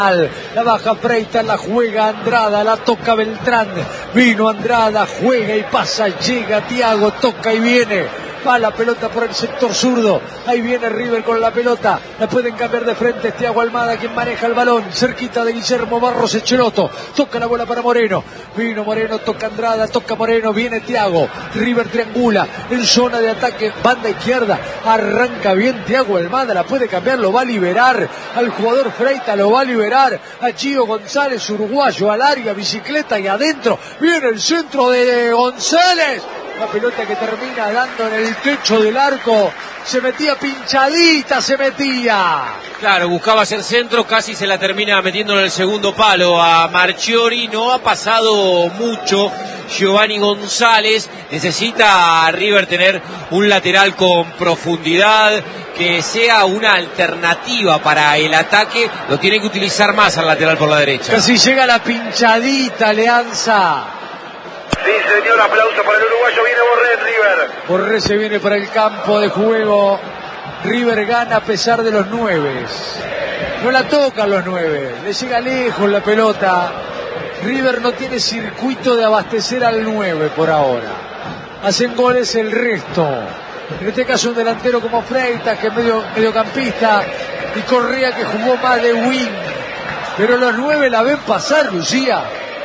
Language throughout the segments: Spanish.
La baja Freitas, la juega Andrada, la toca Beltrán. Vino Andrada, juega y pasa, llega Thiago, toca y viene. Va la pelota por el sector zurdo. Ahí viene River con la pelota. La pueden cambiar de frente. Thiago Almada quien maneja el balón. Cerquita de Guillermo Barros Echeloto. Toca la bola para Moreno. Vino Moreno, toca Andrada, toca Moreno. Viene Thiago. River triangula en zona de ataque. Banda izquierda. Arranca bien Thiago Almada. La puede cambiar. Lo va a liberar al jugador Freitas. Lo va a liberar a Gio González, uruguayo, al área, bicicleta y adentro. Viene el centro de González. La pelota que termina dando en el techo del arco. Se metía pinchadita, se metía. Claro, buscaba hacer centro, casi se la termina metiendo en el segundo palo a Marchiori. No ha pasado mucho Giovanni González. Necesita a River tener un lateral con profundidad, que sea una alternativa para el ataque. Lo tiene que utilizar más al lateral por la derecha. Casi llega la pinchadita, Alianza. Sí, señor, aplauso para el uruguayo, viene Borré en River. Borré se viene para el campo de juego. River gana a pesar de los 9. No la tocan los 9, le llega lejos la pelota. River no tiene circuito de abastecer al 9 por ahora. Hacen goles el resto. En este caso un delantero como Freitas, que es mediocampista, y Correa, que jugó más de wing. Pero los 9 la ven pasar, Lucía.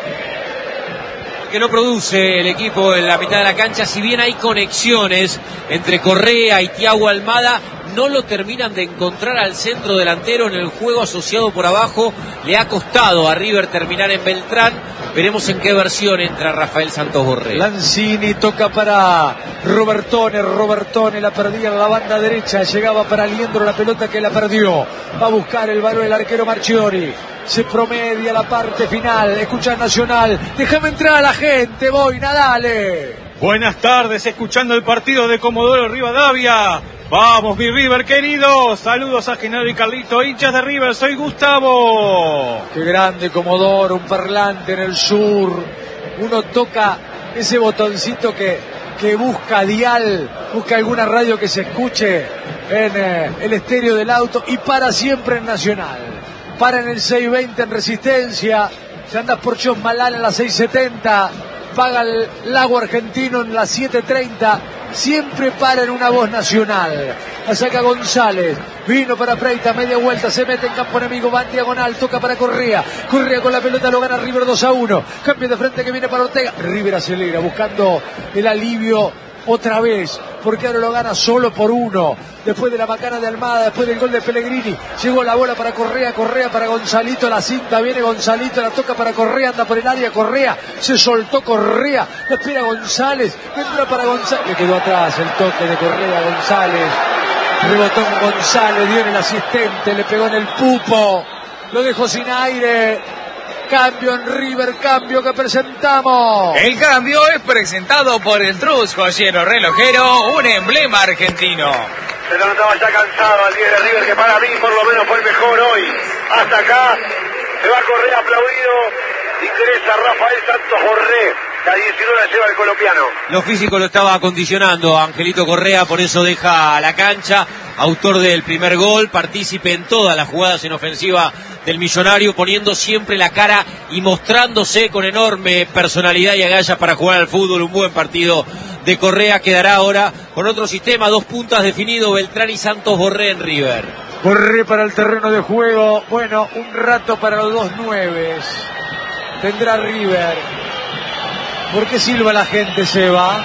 Que no produce el equipo en la mitad de la cancha, si bien hay conexiones entre Correa y Thiago Almada, no lo terminan de encontrar al centro delantero en el juego asociado por abajo. Le ha costado a River terminar en Beltrán. Veremos en qué versión entra Rafael Santos Borré. Lanzini toca para Robertone la perdía en la banda derecha, llegaba para Liendro, la pelota que la perdió. Va a buscar el balón el arquero Marchiori. Se promedia la parte final. Escucha Nacional. Déjame entrar a la gente, Boina, dale. Buenas tardes, escuchando el partido de Comodoro Rivadavia. Vamos, mi River querido. Saludos a Genaro y Carlito, hinchas de River. Soy Gustavo. Qué grande Comodoro, un parlante en el sur. Uno toca ese botoncito que busca dial, busca alguna radio que se escuche en el estéreo del auto y para siempre en Nacional. Para en el 620 en Resistencia, si andas por Chosmalal en la 670, paga el Lago Argentino en la 730, siempre para en una voz nacional. La saca González, vino para Freitas, media vuelta, se mete en campo enemigo, va en diagonal, toca para Correa. Correa con la pelota lo gana River 2-1, cambio de frente que viene para Ortega. River acelera, buscando el alivio otra vez, porque ahora lo gana solo por 1. Después de la macana de Almada, después del gol de Pellegrini, llegó la bola para Correa, Correa para Gonzalito, la cinta, viene Gonzalito, la toca para Correa, anda por el área, Correa, se soltó Correa, la espera González, entra para González, le quedó atrás el toque de Correa, González, rebotó con González, viene el asistente, le pegó en el pupo, lo dejó sin aire. Cambio en River, cambio que presentamos. El cambio es presentado por el Trus Joyero Relojero, un emblema argentino. Se lo notaba ya cansado al 10 de River, que para mí por lo menos fue el mejor hoy. Hasta acá se va a correr aplaudido. Ingresa Rafael Santos Borré. La 19 la lleva el colombiano. Lo físico lo estaba acondicionando Angelito Correa, por eso deja la cancha. Autor del primer gol, partícipe en todas las jugadas en ofensiva del Millonario, poniendo siempre la cara y mostrándose con enorme personalidad y agallas para jugar al fútbol. Un buen partido de Correa. Quedará ahora con otro sistema, 2 puntas definido, Beltrán y Santos Borré en River. Borré para el terreno de juego. Bueno, un rato para los 2 9. Tendrá River. ¿Por qué silba la gente, Seba?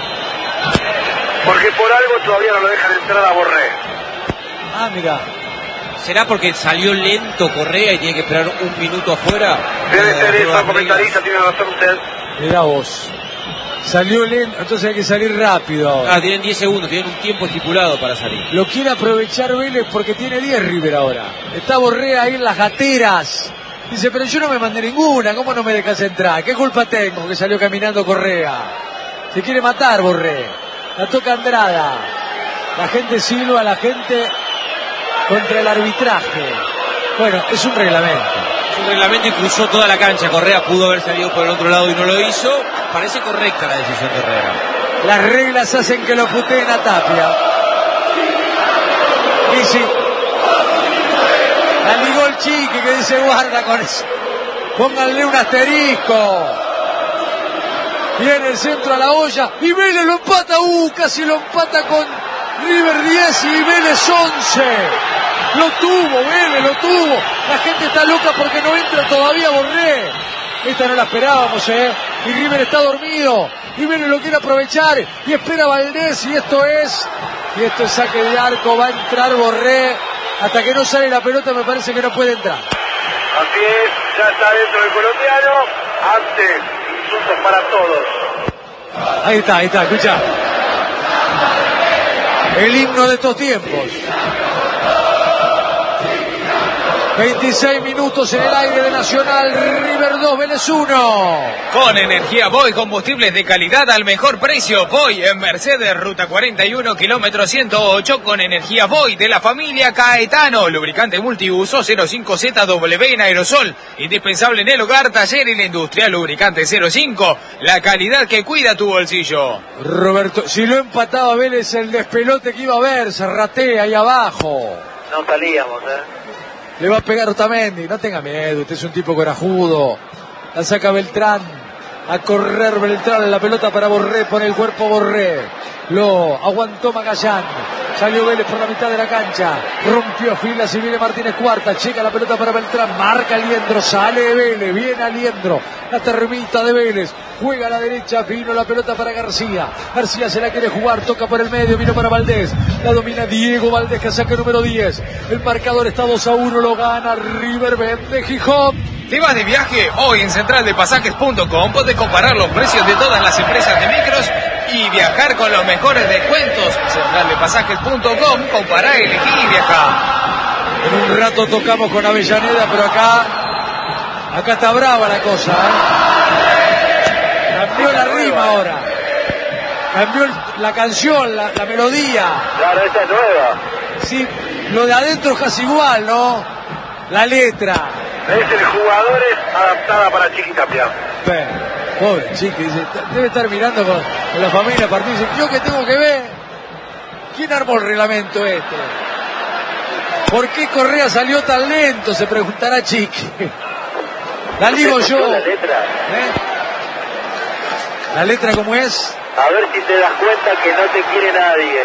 Porque por algo todavía no lo dejan entrar a Borré. Ah, mira. ¿Será porque salió lento Correa y tiene que esperar un minuto afuera? Debe ser eso, comentarista, tiene razón usted. Mirá vos. Salió lento, entonces hay que salir rápido. Ah, tienen 10 segundos, tienen un tiempo estipulado para salir. Lo quiere aprovechar Vélez porque tiene 10 River ahora. Está Borré ahí en las gateras. Dice, pero yo no me mandé ninguna, ¿cómo no me dejas entrar? ¿Qué culpa tengo que salió caminando Correa? Se quiere matar Borré. La toca Andrada. La gente silba, la gente contra el arbitraje. Bueno, es un reglamento. Es un reglamento y cruzó toda la cancha. Correa pudo haber salido por el otro lado y no lo hizo. Parece correcta la decisión de Herrera. Las reglas hacen que lo puteen a Tapia. Y sí. La ligó el Chiqui que dice guarda con eso. Pónganle un asterisco. Viene el centro a la olla y Vélez lo empata. Casi lo empata con River 10 y Vélez 11. Lo tuvo, Vélez, lo tuvo. La gente está loca porque no entra todavía Borré. Esta no la esperábamos, Y River está dormido. Y Vélez lo quiere aprovechar. Y espera Valdés. Y esto es saque de arco. Va a entrar Borré. Hasta que no sale la pelota me parece que no puede entrar. Así es, ya está dentro del colombiano. Antes, insultos para todos. Ahí está, escucha. El himno de estos tiempos. 26 minutos en el aire de Nacional, River 2, Vélez 1. Con Energía Voy, combustibles de calidad al mejor precio. Voy en Mercedes, ruta 41, kilómetro 108, con Energía Voy de la familia Caetano. Lubricante multiuso 05ZW en aerosol. Indispensable en el hogar, taller y la industria. Lubricante 05, la calidad que cuida tu bolsillo. Roberto, si lo empataba Vélez, el despelote que iba a ver, se ratea ahí abajo. No salíamos, Le va a pegar Otamendi, no tenga miedo, usted es un tipo corajudo. La saca Beltrán, a correr Beltrán, la pelota para Borré, pone el cuerpo Borré. Lo aguantó Magallán, salió Vélez por la mitad de la cancha, rompió filas y viene Martínez Cuarta, checa la pelota para Beltrán, marca Aliendro, sale de Vélez, viene Aliendro, la termita de Vélez, juega a la derecha, vino la pelota para García, García se la quiere jugar, toca por el medio, vino para Valdés, la domina Diego Valdés que saca el número 10, el marcador está 2-1, lo gana River, vende Gijón. ¿Te vas de viaje? Hoy en centraldepasajes.com podés comparar los precios de todas las empresas de micros y viajar con los mejores descuentos. Centraldepasajes.com, compará, elegí y viajá. En un rato tocamos con Avellaneda, pero acá está brava la cosa, Cambió la rima ahora. Cambió la canción, la melodía. Claro, esta es nueva. Sí, lo de adentro es casi igual, ¿no? La letra. Es el Jugadores adaptada para Chiqui Tapia. Pobre Chiqui, dice, debe estar mirando con la familia partido. Dice, ¿yo qué tengo que ver? ¿Quién armó el reglamento este? ¿Por qué Correa salió tan lento? Se preguntará Chiqui. La digo yo. ¿La letra? ¿La letra cómo es? A ver si te das cuenta que no te quiere nadie.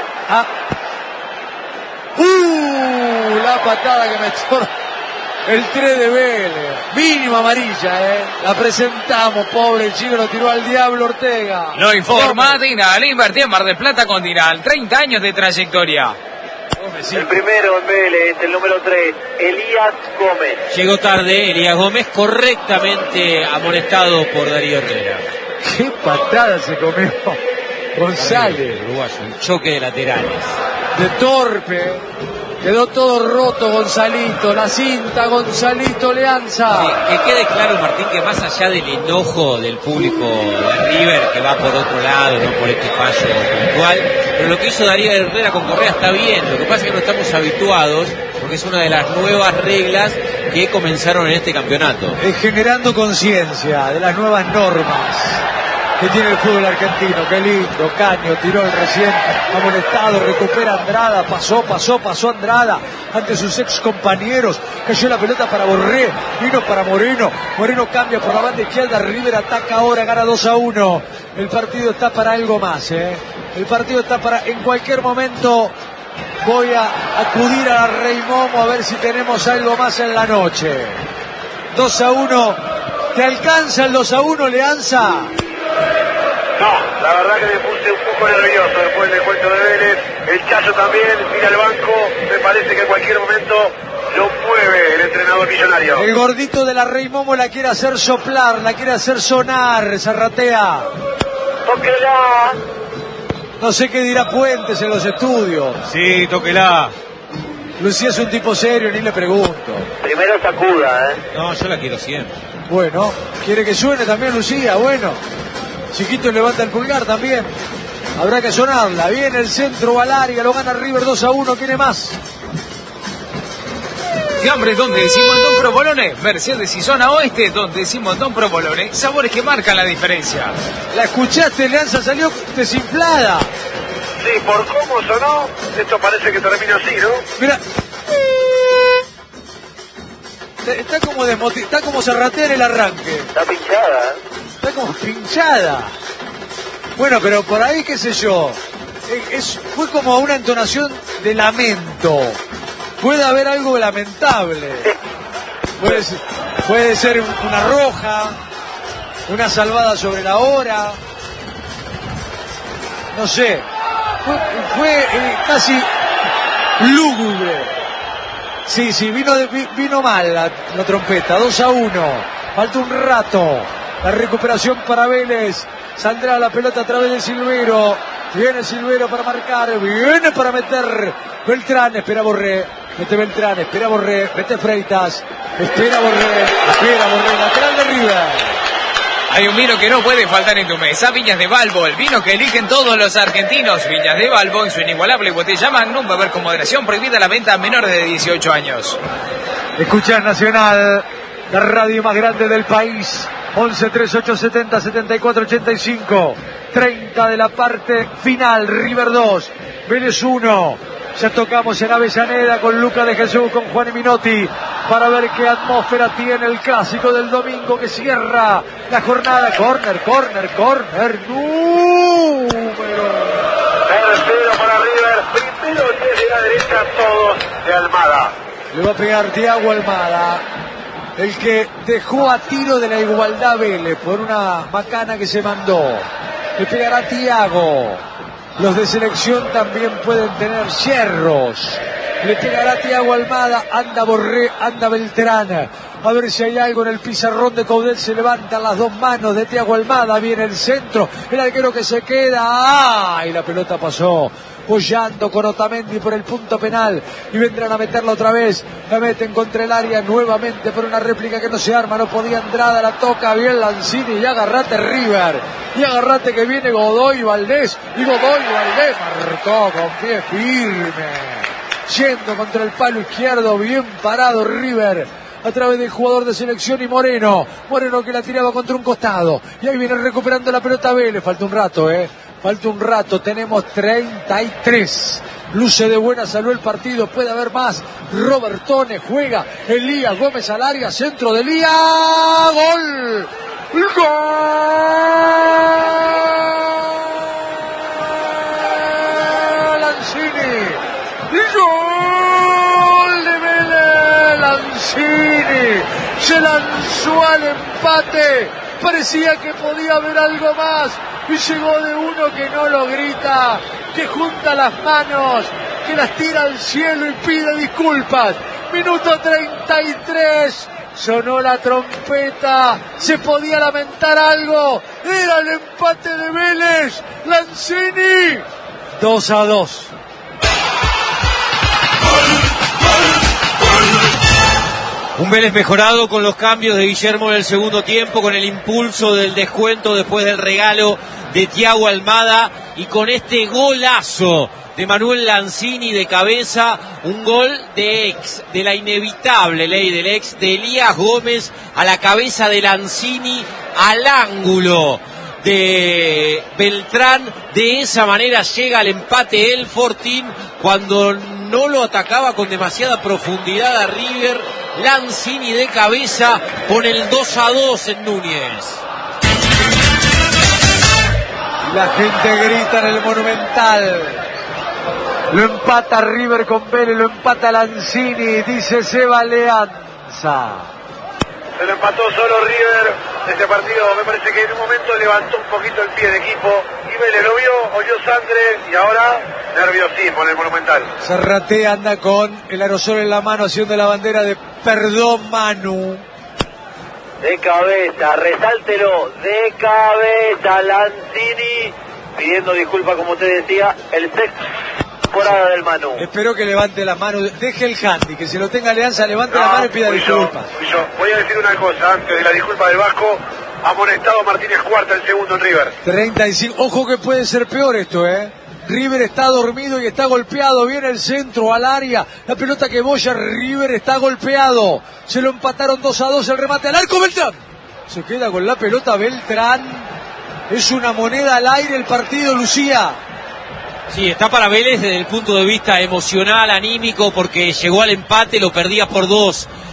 La patada que metió el 3 de Vélez. Mínima amarilla, La presentamos, pobre chico, lo tiró al diablo Ortega. Lo informa Dinal, invertí en Mar del Plata con Dinal, 30 años de trayectoria. El primero en Vélez, el número 3, Elías Gómez. Llegó tarde Elías Gómez, correctamente amonestado por Darío Herrera. Qué patada se comió González. Uruguayo, un choque de laterales. De torpe. Quedó todo roto Gonzalito, la cinta Gonzalito Leanza. Sí, que quede claro, Martín, que más allá del enojo del público de River, que va por otro lado, no por este fallo puntual, pero lo que hizo Darío Herrera con Correa está bien. Lo que pasa es que no estamos habituados, porque es una de las nuevas reglas que comenzaron en este campeonato. Generando conciencia de las nuevas normas que tiene el fútbol argentino. Qué lindo, Caño tiró el recién amonestado, recupera Andrada, pasó Andrada ante sus ex compañeros, cayó la pelota para Borré, vino para Moreno cambia por la banda izquierda, River ataca ahora, gana 2-1, el partido está para algo más, el partido está para, en cualquier momento voy a acudir a la Rey Momo a ver si tenemos algo más en la noche. 2-1, ¿te alcanza el 2-1, Leanza? No, la verdad que me puse un poco nervioso después del cuento de Vélez. El Chayo también, mira el banco. Me parece que en cualquier momento lo mueve el entrenador millonario. El gordito de la Rey Momo la quiere hacer soplar, la quiere hacer sonar, Zarratea. tóquela. No sé qué dirá Puentes en los estudios. Sí, tóquela. Lucía es un tipo serio, ni le pregunto. Primero sacuda, No, yo la quiero siempre. Bueno, quiere que suene también Lucía, bueno. Chiquito levanta el pulgar también. Habrá que sonarla. Viene el centro al área, lo gana River 2-1. ¿Quién es más? Fiambres donde decimos Don Provolone, Mercedes y zona oeste donde decimos Don Provolone, sabores que marcan la diferencia. ¿La escuchaste, Leanza? Salió desinflada. Sí, por cómo sonó, esto parece que termina así, ¿no? Mira. está como está como Zarratea en el arranque. Está pinchada. Está como pinchada. Bueno, pero por ahí, qué sé yo, fue como una entonación de lamento. Puede haber algo lamentable. Puede ser una roja, una salvada sobre la hora. No sé. Fue casi lúgubre. Sí, vino mal la trompeta. 2-1. Falta un rato. La recuperación para Vélez. Saldrá la pelota a través de Silvero. Viene Silvero para marcar. Viene para meter Beltrán. Espera Borré. Mete Beltrán. Espera Borré. Mete Freitas. Espera Borré. Lateral de River. Hay un vino que no puede faltar en tu mesa, Viñas de Balbo, el vino que eligen todos los argentinos. Viñas de Balbo, en su inigualable botella Magnum, beber con moderación, prohibida la venta a menores de 18 años. Escuchar Nacional, la radio más grande del país. 11 38 70 74 85. 30 de la parte final. River 2, Vélez 1. Ya tocamos en Avellaneda con Luca de Jesús, con Juan y Minotti, para ver qué atmósfera tiene el clásico del domingo que cierra la jornada. Corner. Número. Tercero para River. Primero desde la derecha, todos de Almada. Le va a pegar Thiago Almada, el que dejó a tiro de la igualdad Vélez por una macana que se mandó. Le pegará Thiago. Los de selección también pueden tener hierros. Le pegará Thiago Almada, anda Borré, anda Beltrán. A ver si hay algo en el pizarrón de Coudet. Se levantan las dos manos de Thiago Almada. Viene el centro, el arquero que se queda. ¡Ay! La pelota pasó bollando con Otamendi por el punto penal. Y vendrán a meterla otra vez. La meten contra el área nuevamente por una réplica que no se arma. No podía Andrada, la toca bien Lanzini. Y agarrate River. Y agarrate que viene Godoy Valdés. Y Godoy Valdés marcó con pie firme. Yendo contra el palo izquierdo. Bien parado River. A través del jugador de selección y Moreno que la tiraba contra un costado. Y ahí viene recuperando la pelota Vélez. Falta un rato, tenemos 33. Luce de buena salud el partido, puede haber más. Robertone juega, Elías Gómez al área, centro de Elías, gol. ¡Gol! Lanzini. ¡Gol de Vélez! Lanzini se lanzó al empate. Parecía que podía haber algo más. Y llegó de uno que no lo grita, que junta las manos, que las tira al cielo y pide disculpas. Minuto 33, sonó la trompeta, se podía lamentar algo, era el empate de Vélez. Lanzini, 2-2. Un Vélez mejorado con los cambios de Guillermo en el segundo tiempo, con el impulso del descuento después del regalo de Thiago Almada y con este golazo de Manuel Lanzini de cabeza, un gol de la inevitable ley del ex, de Elías Gómez a la cabeza de Lanzini al ángulo de Beltrán. De esa manera llega al empate el Fortín cuando no lo atacaba con demasiada profundidad a River. Lanzini de cabeza pone el 2-2 en Núñez. La gente grita en el Monumental. Lo empata River con Vélez, lo empata Lanzini, dice Seba Leanza. Se lo empató solo River. Este partido me parece que en un momento levantó un poquito el pie de equipo. Y Vélez lo vio, oyó sangre y ahora nerviosismo en el Monumental. Zarratea anda con el aerosol en la mano haciendo la bandera de perdón Manu. De cabeza, resáltelo, de cabeza Lanzini, pidiendo disculpas como usted decía, el sexto temporada del Manu. Espero que levante la mano, deje el handy, que si lo tenga Alianza levante la mano y pida disculpas. Yo voy a decir una cosa, antes de la disculpa del Vasco, amonestado Martínez Cuarta el segundo en River. 35, ojo que puede ser peor esto, River está dormido y está golpeado, viene el centro al área, la pelota que boya, River está golpeado, se lo empataron 2-2, el remate al arco, Beltrán, se queda con la pelota Beltrán, es una moneda al aire el partido, Lucía. Sí, está para Vélez desde el punto de vista emocional, anímico, porque llegó al empate, lo perdía por 2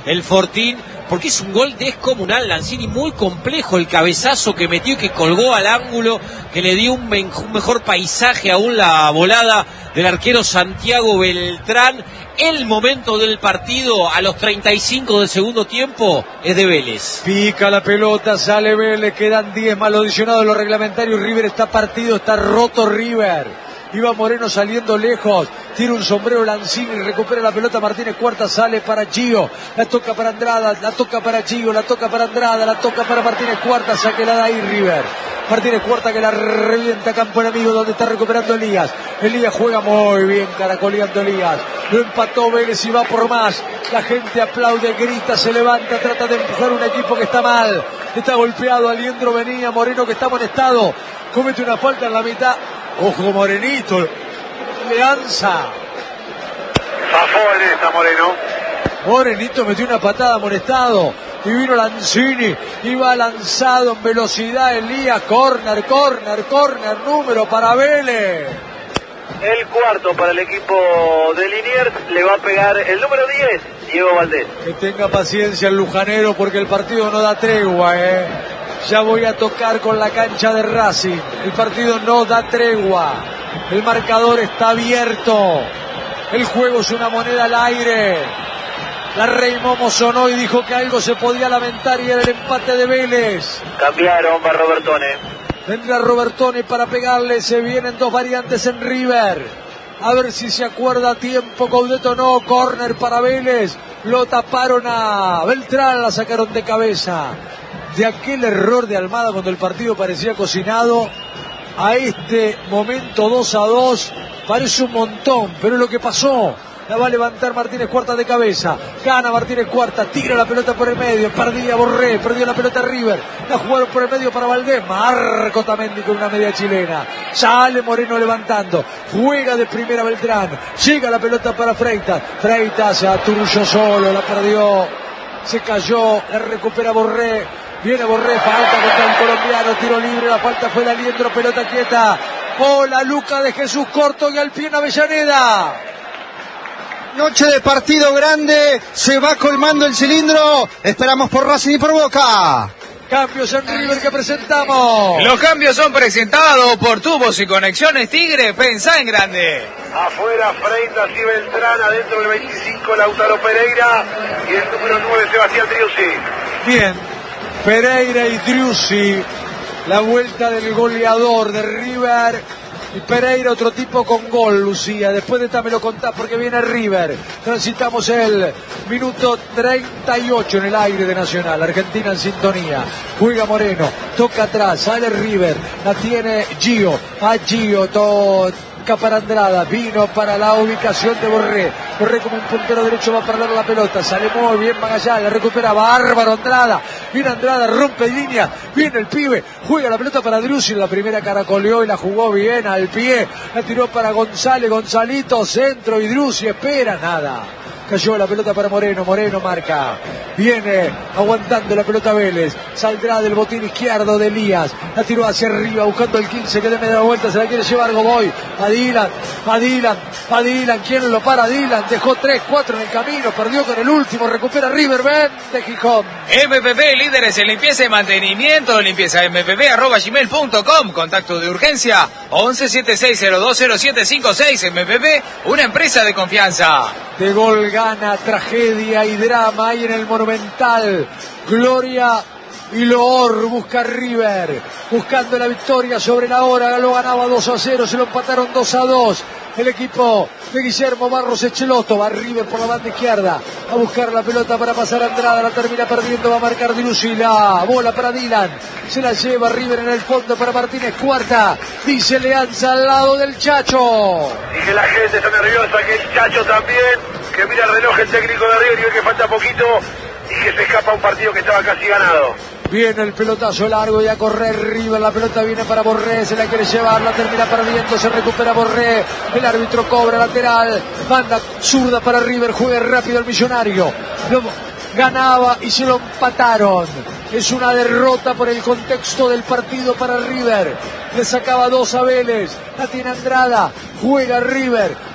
el Fortín, porque es un gol descomunal. Lanzini muy complejo, el cabezazo que metió y que colgó al ángulo, que le dio un mejor paisaje aún la volada del arquero Santiago Beltrán. El momento del partido a los 35 del segundo tiempo es de Vélez. Pica la pelota, sale Vélez, quedan 10 mal adicionados los reglamentarios. River está partido, está roto River. Iba Moreno saliendo lejos, tira un sombrero Lanzini, recupera la pelota Martínez Cuarta, sale para Gio, la toca para Andrada, la toca para Gio, la toca para Andrada, la toca para Martínez Cuarta, saque la da ahí River. Martínez Cuarta que la revienta campo enemigo donde está recuperando Elías. Elías juega muy bien, caracoleando Elías. Lo empató Vélez y va por más. La gente aplaude, grita, se levanta, trata de empujar un equipo que está mal. Está golpeado, Aliendro venía, Moreno que está amonestado. Comete una falta en la mitad. Ojo Morenito, Leanza. Zafó en esta Moreno. Morenito metió una patada amonestado. Y vino Lanzini, iba lanzado en velocidad Elías, córner, número para Vélez. El cuarto para el equipo de Liniers, le va a pegar el número 10, Diego Valdés. Que tenga paciencia el lujanero porque el partido no da tregua, Ya voy a tocar con la cancha de Racing. El partido no da tregua. El marcador está abierto. El juego es una moneda al aire. La Rey Momo sonó y dijo que algo se podía lamentar y era el empate de Vélez. Cambiaron, va Robertone. Vendrá Robertone para pegarle. Se vienen dos variantes en River. A ver si se acuerda a tiempo. Coudet no. Córner para Vélez. Lo taparon a Beltrán. La sacaron de cabeza. De aquel error de Almada cuando el partido parecía cocinado, a este momento 2-2 parece un montón, pero es lo que pasó. La va a levantar Martínez Cuarta de cabeza, gana Martínez Cuarta, tira la pelota por el medio, perdía Borré, perdió la pelota River, la jugaron por el medio para Valdés, Marco Tamendi con una media chilena, sale Moreno levantando, juega de primera Beltrán, llega la pelota para Freitas se aturulló solo, la perdió, se cayó, la recupera Borré. Viene Borré, falta contra el colombiano, tiro libre, la falta fue de Aliendro, pelota quieta. La Luca de Jesús corto y al pie en Avellaneda. Noche de partido grande, se va colmando el cilindro, esperamos por Racing y por Boca. Cambios en River que presentamos. Los cambios son presentados por Tubos y Conexiones Tigre, pensá en grande. Afuera Freitas y Beltrán, adentro del 25 Lautaro Pereira y el número 9 Sebastián Driussi. Bien. Pereira y Driussi, la vuelta del goleador de River. Y Pereira, otro tipo con gol, Lucía. Después de esta me lo contás porque viene River. Transitamos el minuto 38 en el aire de Nacional. Argentina en sintonía. Juega Moreno, toca atrás, sale River. La tiene Gio. A Gio, toca para Andrada. Vino para la ubicación de Borré. Borré como un puntero derecho va a perder la pelota. Sale muy bien Magallanes, la recupera bárbaro Andrada. Viene Andrada, rompe línea. Viene el pibe, juega la pelota para Driussi. La primera caracoleó y la jugó bien al pie. La tiró para González, Gonzalito, centro y Driussi espera, nada. Cayó la pelota para Moreno, Moreno marca. Viene aguantando la pelota Vélez. Saldrá del botín izquierdo de Elías. La tiró hacia arriba buscando el 15 que de media vuelta. Se la quiere llevar Godoy. A Dylan. ¿Quién lo para? Dylan. Dejó 3-4 en el camino. Perdió con el último. Recupera River. Ven de Gijón. MPP, líderes en limpieza y mantenimiento. Limpieza mpp@gmail.com. Contacto de urgencia 1176020756. MPP, una empresa de confianza. De gol gana, tragedia y drama ahí en el Monumental. Gloria y loor busca River, buscando la victoria sobre la hora. Lo ganaba 2-0, se lo empataron 2-2. El equipo de Guillermo Barros Echeloto. Va River por la banda izquierda a buscar la pelota para pasar a Andrada. La termina perdiendo, va a marcar Driussi. La bola para Dylan. Se la lleva River en el fondo para Martínez Cuarta. Dice Leanza al lado del Chacho. Y que la gente está nerviosa, que el Chacho también. Que mira el reloj el técnico de River y ve que falta poquito. Y que se escapa un partido que estaba casi ganado. Viene el pelotazo largo y a correr River. La pelota viene para Borré. Se la quiere llevar. La termina perdiendo. Se recupera Borré. El árbitro cobra lateral. Banda zurda para River. Juega rápido el Millonario. Lo ganaba y se lo empataron. Es una derrota por el contexto del partido para River. Le sacaba 2 a Vélez. La tiene Andrada. Juega River.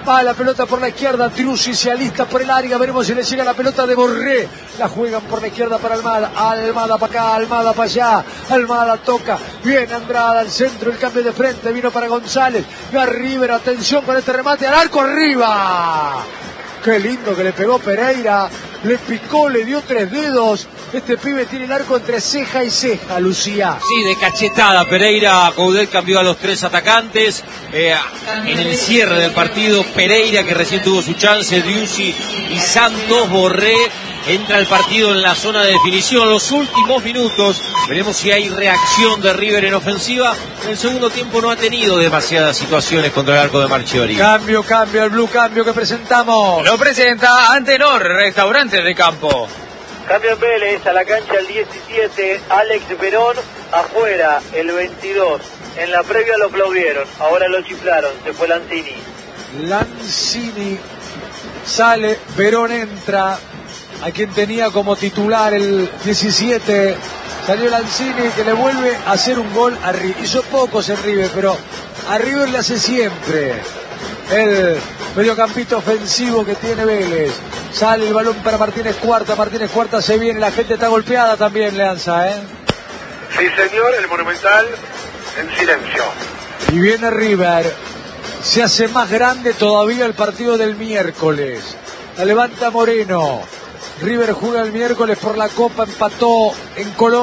Va la pelota por la izquierda, Driussi se alista por el área, veremos si le llega la pelota de Borré. La juegan por la izquierda para Almada. Almada para acá, Almada para allá. Almada toca, viene Andrada al centro, el cambio de frente, vino para González. Va River, atención con este remate al arco, arriba. Qué lindo que le pegó Pereira, le picó, le dio 3 dedos. Este pibe tiene el arco entre ceja y ceja, Lucía. Sí, de cachetada Pereira. Coudet cambió a los 3 atacantes. En el cierre del partido, Pereira, que recién tuvo su chance, Driussi y Santos. Borré entra al partido en la zona de definición. Los últimos minutos, veremos si hay reacción de River en ofensiva. En el segundo tiempo no ha tenido demasiadas situaciones contra el arco de Marchiori. Cambio, el blue cambio que presentamos. Lo presenta Antenor, restaurante de campo. Cambio en Vélez, a la cancha el 17, Alex Verón, afuera el 22. En la previa lo aplaudieron, ahora lo chiflaron, se fue Lanzini. Lanzini sale, Verón entra, a quien tenía como titular el 17. Salió Lanzini, que le vuelve a hacer un gol a River. Hizo pocos en River, pero a River le hace siempre. El mediocampista ofensivo que tiene Vélez. Sale el balón para Martínez Cuarta se viene, la gente está golpeada también, Leanza, Sí, señor, el Monumental en silencio. Y viene River. Se hace más grande todavía el partido del miércoles. La levanta Moreno. River juega el miércoles por la Copa, empató en Colombia.